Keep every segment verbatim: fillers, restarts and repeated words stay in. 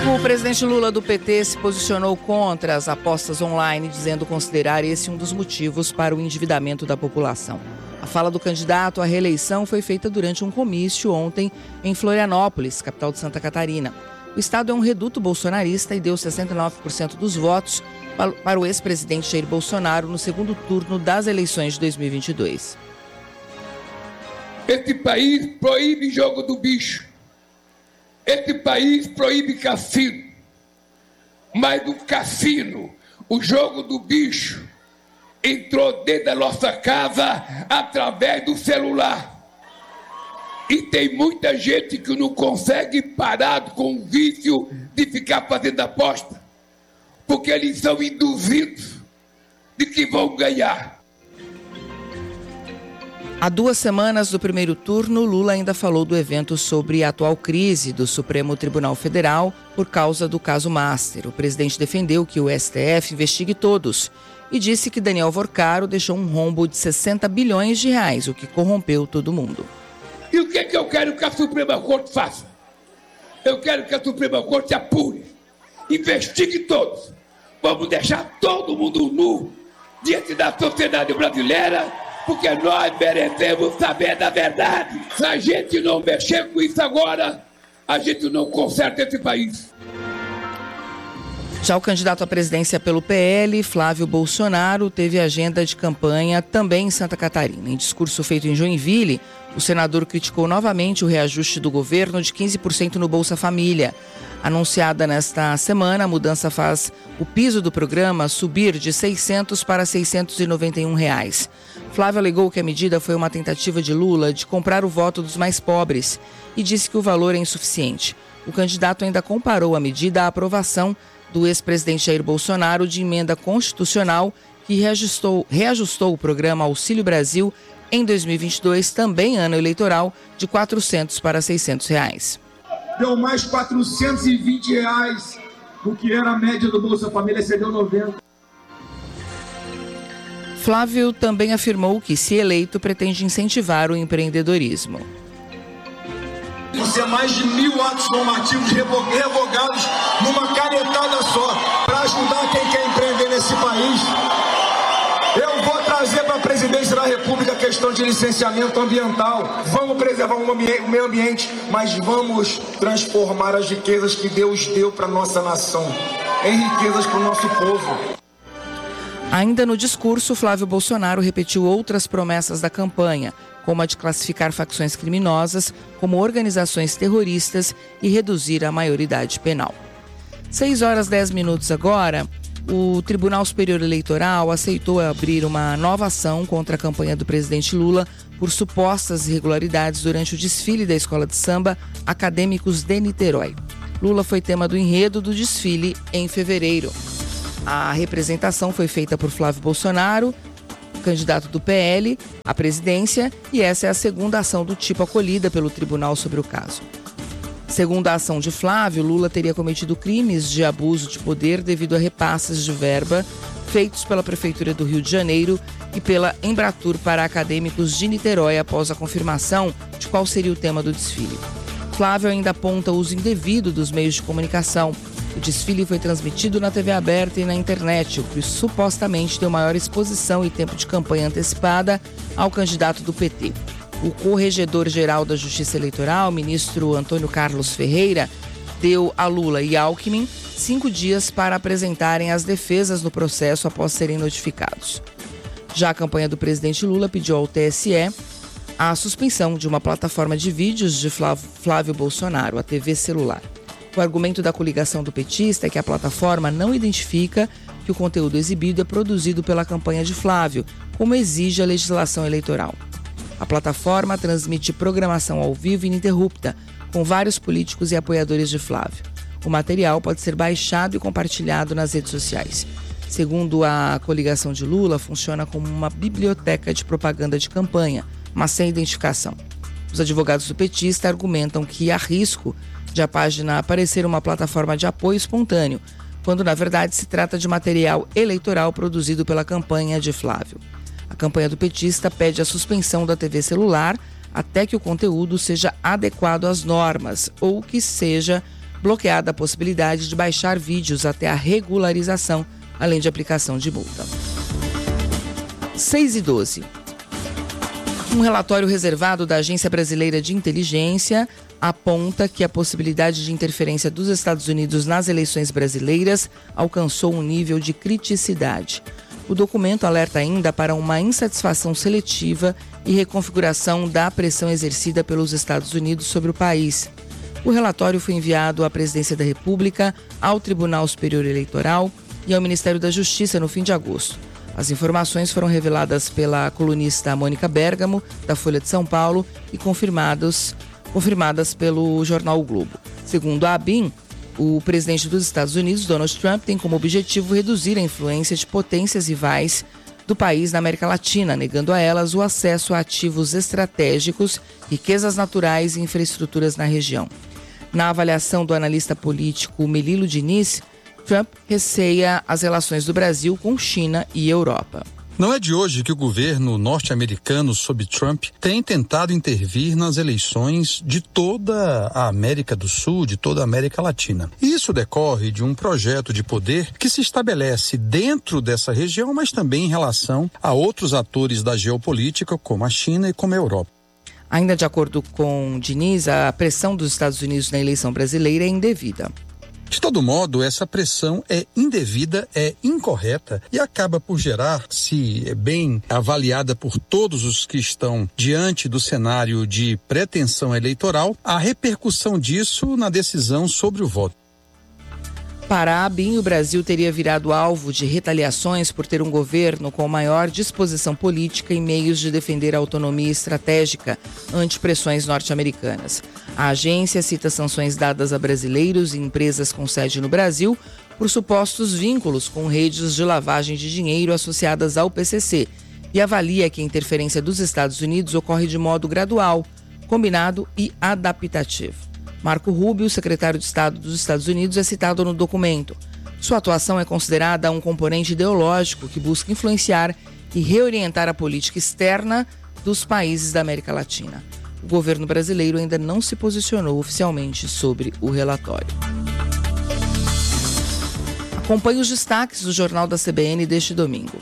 O presidente Lula do P T se posicionou contra as apostas online, dizendo considerar esse um dos motivos para o endividamento da população. A fala do candidato à reeleição foi feita durante um comício ontem em Florianópolis, capital de Santa Catarina. O estado é um reduto bolsonarista e deu sessenta e nove por cento dos votos para o ex-presidente Jair Bolsonaro no segundo turno das eleições de dois mil e vinte e dois. Este país proíbe jogo do bicho. Este país proíbe cassino. Mas do cassino, o jogo do bicho entrou dentro da nossa casa através do celular. E tem muita gente que não consegue parar com o vício de ficar fazendo aposta, porque eles são induzidos de que vão ganhar. Há duas semanas do primeiro turno, Lula ainda falou do evento sobre a atual crise do Supremo Tribunal Federal por causa do caso Master. O presidente defendeu que o S T F investigue todos e disse que Daniel Vorcaro deixou um rombo de sessenta bilhões de reais, o que corrompeu todo mundo. E o que é que eu quero que a Suprema Corte faça? Eu quero que a Suprema Corte apure, investigue todos. Vamos deixar todo mundo nu diante da sociedade brasileira, porque nós merecemos saber da verdade. Se a gente não mexer com isso agora, a gente não conserta esse país. Já o candidato à presidência pelo P L, Flávio Bolsonaro, teve agenda de campanha também em Santa Catarina. Em discurso feito em Joinville, o senador criticou novamente o reajuste do governo de quinze por cento no Bolsa Família. Anunciada nesta semana, a mudança faz o piso do programa subir de seiscentos para seiscentos e noventa e um reais. Flávio alegou que a medida foi uma tentativa de Lula de comprar o voto dos mais pobres e disse que o valor é insuficiente. O candidato ainda comparou a medida à aprovação do ex-presidente Jair Bolsonaro de emenda constitucional que reajustou, reajustou o programa Auxílio Brasil em dois mil e vinte e dois, também ano eleitoral, de quatrocentos para seiscentos reais. Deu mais quatrocentos e vinte reais do que era a média do Bolsa Família, excedeu noventa. Flávio também afirmou que, se eleito, pretende incentivar o empreendedorismo. Isso é mais de mil atos normativos revogados numa canetada só, para ajudar quem quer empreender nesse país. Eu vou trazer para a presidência da República a questão de licenciamento ambiental. Vamos preservar o meio ambiente, mas vamos transformar as riquezas que Deus deu para a nossa nação em riquezas para o nosso povo. Ainda no discurso, Flávio Bolsonaro repetiu outras promessas da campanha, como a de classificar facções criminosas como organizações terroristas e reduzir a maioridade penal. seis horas e dez minutos agora. O Tribunal Superior Eleitoral aceitou abrir uma nova ação contra a campanha do presidente Lula por supostas irregularidades durante o desfile da Escola de Samba Acadêmicos de Niterói. Lula foi tema do enredo do desfile em fevereiro. A representação foi feita por Flávio Bolsonaro, candidato do P L à presidência, e essa é a segunda ação do tipo acolhida pelo tribunal sobre o caso. Segundo a ação de Flávio, Lula teria cometido crimes de abuso de poder devido a repasses de verba feitos pela Prefeitura do Rio de Janeiro e pela Embratur para acadêmicos de Niterói após a confirmação de qual seria o tema do desfile. Flávio ainda aponta o uso indevido dos meios de comunicação. O desfile foi transmitido na T V aberta e na internet, o que supostamente deu maior exposição e tempo de campanha antecipada ao candidato do P T. O corregedor-geral da Justiça Eleitoral, ministro Antônio Carlos Ferreira, deu a Lula e Alckmin cinco dias para apresentarem as defesas no processo após serem notificados. Já a campanha do presidente Lula pediu ao T S E a suspensão de uma plataforma de vídeos de Flávio Bolsonaro, a T V celular. O argumento da coligação do petista é que a plataforma não identifica que o conteúdo exibido é produzido pela campanha de Flávio, como exige a legislação eleitoral. A plataforma transmite programação ao vivo ininterrupta, com vários políticos e apoiadores de Flávio. O material pode ser baixado e compartilhado nas redes sociais. Segundo a coligação de Lula, funciona como uma biblioteca de propaganda de campanha, mas sem identificação. Os advogados do petista argumentam que há risco de a página aparecer uma plataforma de apoio espontâneo, quando na verdade se trata de material eleitoral produzido pela campanha de Flávio. A campanha do petista pede a suspensão da T V celular até que o conteúdo seja adequado às normas ou que seja bloqueada a possibilidade de baixar vídeos até a regularização, além de aplicação de multa. seis e doze. Um relatório reservado da Agência Brasileira de Inteligência aponta que a possibilidade de interferência dos Estados Unidos nas eleições brasileiras alcançou um nível de criticidade. O documento alerta ainda para uma insatisfação seletiva e reconfiguração da pressão exercida pelos Estados Unidos sobre o país. O relatório foi enviado à Presidência da República, ao Tribunal Superior Eleitoral e ao Ministério da Justiça no fim de agosto. As informações foram reveladas pela colunista Mônica Bergamo, da Folha de São Paulo, e confirmadas, confirmadas pelo jornal O Globo. Segundo a ABIN, o presidente dos Estados Unidos, Donald Trump, tem como objetivo reduzir a influência de potências rivais do país na América Latina, negando a elas o acesso a ativos estratégicos, riquezas naturais e infraestruturas na região. Na avaliação do analista político Melilo Diniz, Trump receia as relações do Brasil com China e Europa. Não é de hoje que o governo norte-americano, sob Trump, tem tentado intervir nas eleições de toda a América do Sul, de toda a América Latina. Isso decorre de um projeto de poder que se estabelece dentro dessa região, mas também em relação a outros atores da geopolítica, como a China e como a Europa. Ainda de acordo com Diniz, a pressão dos Estados Unidos na eleição brasileira é indevida. De todo modo, essa pressão é indevida, é incorreta e acaba por gerar, se bem avaliada por todos os que estão diante do cenário de pretensão eleitoral, a repercussão disso na decisão sobre o voto. Para a ABIN, o Brasil teria virado alvo de retaliações por ter um governo com maior disposição política e meios de defender a autonomia estratégica ante pressões norte-americanas. A agência cita sanções dadas a brasileiros e empresas com sede no Brasil por supostos vínculos com redes de lavagem de dinheiro associadas ao P C C e avalia que a interferência dos Estados Unidos ocorre de modo gradual, combinado e adaptativo. Marco Rubio, secretário de Estado dos Estados Unidos, é citado no documento. Sua atuação é considerada um componente ideológico que busca influenciar e reorientar a política externa dos países da América Latina. O governo brasileiro ainda não se posicionou oficialmente sobre o relatório. Acompanhe os destaques do Jornal da C B N deste domingo.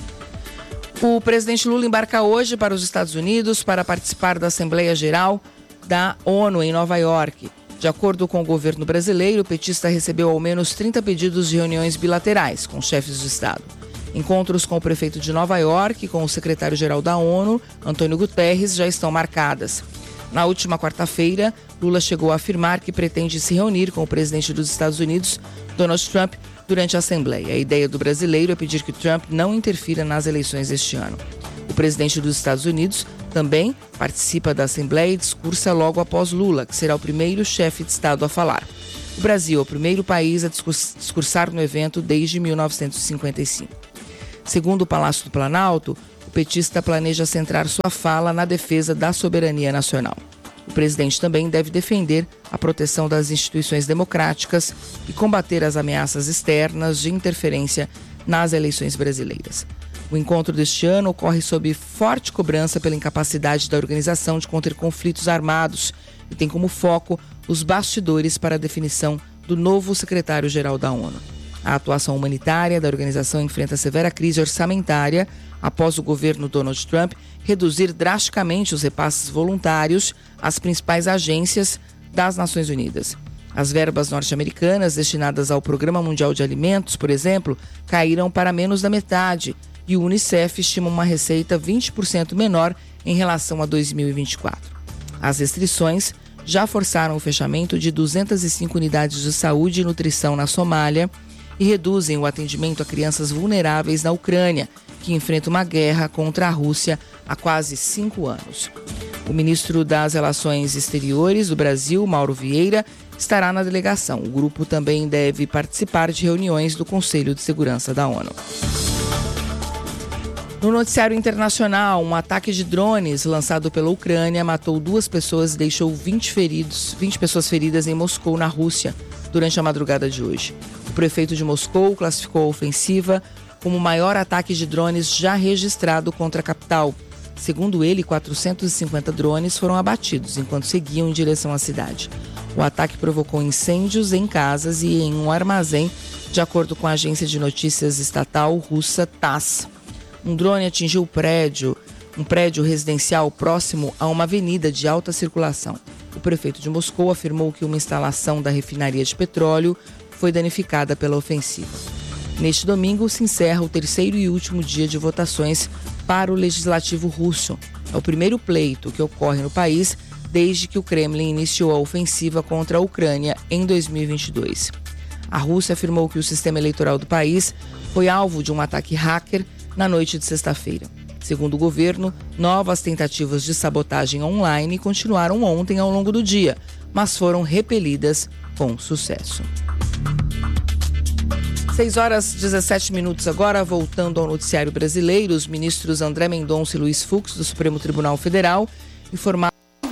O presidente Lula embarca hoje para os Estados Unidos para participar da Assembleia Geral da ONU em Nova York. De acordo com o governo brasileiro, o petista recebeu ao menos trinta pedidos de reuniões bilaterais com chefes de Estado. Encontros com o prefeito de Nova York e com o secretário-geral da ONU, Antônio Guterres, já estão marcadas. Na última quarta-feira, Lula chegou a afirmar que pretende se reunir com o presidente dos Estados Unidos, Donald Trump, durante a Assembleia. A ideia do brasileiro é pedir que Trump não interfira nas eleições deste ano. O presidente dos Estados Unidos também participa da Assembleia e discursa logo após Lula, que será o primeiro chefe de Estado a falar. O Brasil é o primeiro país a discursar no evento desde mil novecentos e cinquenta e cinco. Segundo o Palácio do Planalto, o petista planeja centrar sua fala na defesa da soberania nacional. O presidente também deve defender a proteção das instituições democráticas e combater as ameaças externas de interferência nas eleições brasileiras. O encontro deste ano ocorre sob forte cobrança pela incapacidade da organização de conter conflitos armados e tem como foco os bastidores para a definição do novo secretário-geral da ONU. A atuação humanitária da organização enfrenta severa crise orçamentária após o governo Donald Trump reduzir drasticamente os repasses voluntários às principais agências das Nações Unidas. As verbas norte-americanas destinadas ao Programa Mundial de Alimentos, por exemplo, caíram para menos da metade e o Unicef estima uma receita vinte por cento menor em relação a dois mil e vinte e quatro. As restrições já forçaram o fechamento de duzentas e cinco unidades de saúde e nutrição na Somália e reduzem o atendimento a crianças vulneráveis na Ucrânia, que enfrenta uma guerra contra a Rússia há quase cinco anos. O ministro das Relações Exteriores do Brasil, Mauro Vieira, estará na delegação. O grupo também deve participar de reuniões do Conselho de Segurança da ONU. No noticiário internacional, um ataque de drones lançado pela Ucrânia matou duas pessoas e deixou vinte, feridos, vinte pessoas feridas em Moscou, na Rússia, durante a madrugada de hoje. O prefeito de Moscou classificou a ofensiva como o maior ataque de drones já registrado contra a capital. Segundo ele, quatrocentos e cinquenta drones foram abatidos enquanto seguiam em direção à cidade. O ataque provocou incêndios em casas e em um armazém, de acordo com a agência de notícias estatal russa TASS. Um drone atingiu o prédio, um prédio residencial próximo a uma avenida de alta circulação. O prefeito de Moscou afirmou que uma instalação da refinaria de petróleo foi danificada pela ofensiva. Neste domingo se encerra o terceiro e último dia de votações para o legislativo russo. É o primeiro pleito que ocorre no país desde que o Kremlin iniciou a ofensiva contra a Ucrânia em dois mil e vinte e dois. A Rússia afirmou que o sistema eleitoral do país foi alvo de um ataque hacker na noite de sexta-feira. Segundo o governo, novas tentativas de sabotagem online continuaram ontem ao longo do dia, mas foram repelidas com sucesso. seis horas e dezessete minutos agora, voltando ao noticiário brasileiro, os ministros André Mendonça e Luiz Fux, do Supremo Tribunal Federal, informaram.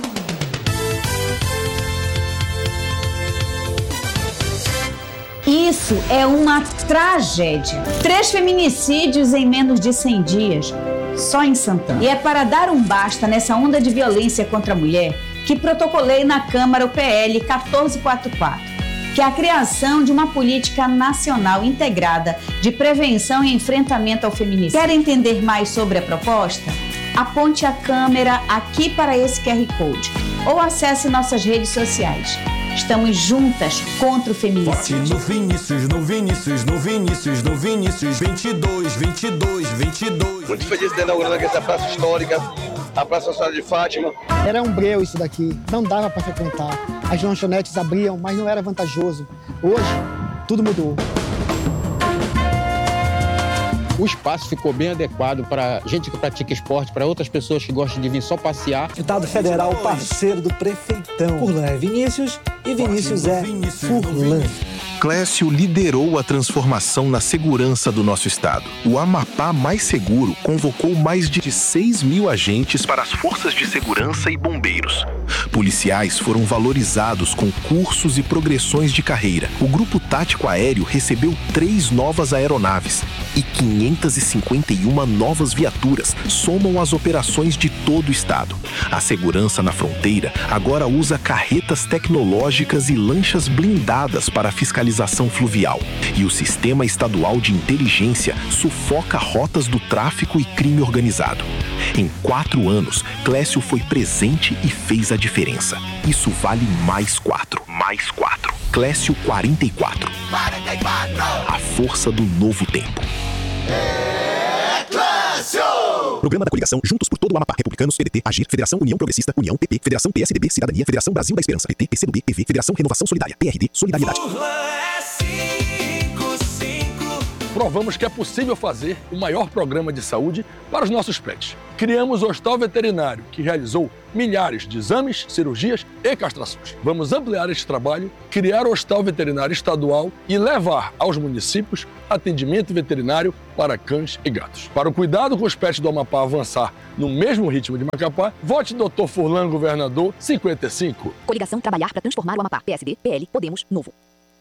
Isso é uma tragédia. Três feminicídios em menos de cem dias, só em Santana. E é para dar um basta nessa onda de violência contra a mulher que protocolei na Câmara o P L quatorze quarenta e quatro, que é a criação de uma política nacional integrada de prevenção e enfrentamento ao feminicídio. Quer entender mais sobre a proposta? Aponte a câmera aqui para esse Q R Code ou acesse nossas redes sociais. Estamos juntas contra o feminicídio. No Vinícius, no Vinícius, no Vinícius, no Vinícius, vinte e dois, vinte e dois, vinte e dois. Muito feliz de ter inaugurado aqui essa praça histórica, a Praça Nossa Senhora de Fátima. Era um breu isso daqui, não dava para frequentar. As lanchonetes abriam, mas não era vantajoso. Hoje, tudo mudou. O espaço ficou bem adequado para gente que pratica esporte, para outras pessoas que gostam de vir só passear. Deputado federal, parceiro do prefeitão. Furlan é Vinícius e Vinícius é Furlan. Clécio liderou a transformação na segurança do nosso estado. O Amapá Mais Seguro convocou mais de seis mil agentes para as forças de segurança e bombeiros. Policiais foram valorizados com cursos e progressões de carreira. O Grupo Tático Aéreo recebeu três novas aeronaves e quinhentas e cinquenta e uma novas viaturas somam as operações de todo o estado. A segurança na fronteira agora usa carretas tecnológicas e lanchas blindadas para fiscalização fluvial. E o Sistema Estadual de Inteligência sufoca rotas do tráfico e crime organizado. Em quatro anos, Clécio foi presente e fez a diferença. Isso vale mais quatro. Mais quatro. Clécio quarenta e quatro. quarenta e quatro. A força do novo tempo. É Clécio! Programa da coligação Juntos por Todo o Amapá. Republicanos, P D T, Agir, Federação União Progressista, União, P P, Federação P S D B, Cidadania, Federação Brasil da Esperança, P T, P C do B, P V, Federação Renovação Solidária, P R D, Solidariedade. Provamos que é possível fazer o maior programa de saúde para os nossos pets. Criamos o Hospital Veterinário, que realizou milhares de exames, cirurgias e castrações. Vamos ampliar este trabalho, criar o Hospital Veterinário Estadual e levar aos municípios atendimento veterinário para cães e gatos. Para o cuidado com os pets do Amapá avançar no mesmo ritmo de Macapá, vote doutor Furlan, governador, cinquenta e cinco. Coligação Trabalhar para Transformar o Amapá. P S D, P L, Podemos, Novo.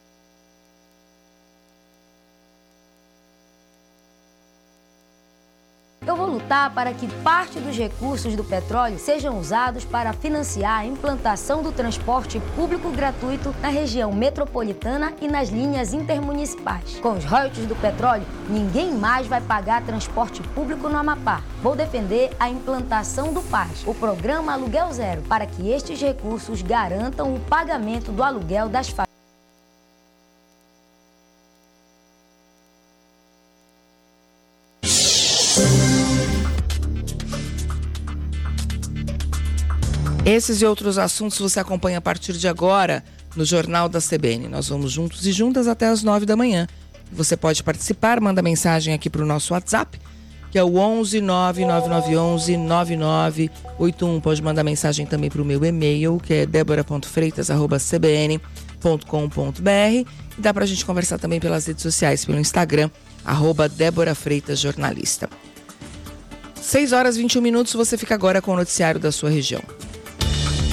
Eu vou lutar para que parte dos recursos do petróleo sejam usados para financiar a implantação do transporte público gratuito na região metropolitana e nas linhas intermunicipais. Com os royalties do petróleo, ninguém mais vai pagar transporte público no Amapá. Vou defender a implantação do P A S, o Programa Aluguel Zero, para que estes recursos garantam o pagamento do aluguel das famílias. Esses e outros assuntos você acompanha a partir de agora no Jornal da C B N. Nós vamos juntos e juntas até as nove da manhã. Você pode participar, manda mensagem aqui para o nosso WhatsApp, que é o onze nove nove nove onze nove nove oito um. Pode mandar mensagem também para o meu e-mail, que é débora ponto freitas arroba c b n ponto com ponto b r. E dá para a gente conversar também pelas redes sociais, pelo Instagram, arroba Débora Freitas Jornalista. seis horas e vinte e um minutos, você fica agora com o noticiário da sua região.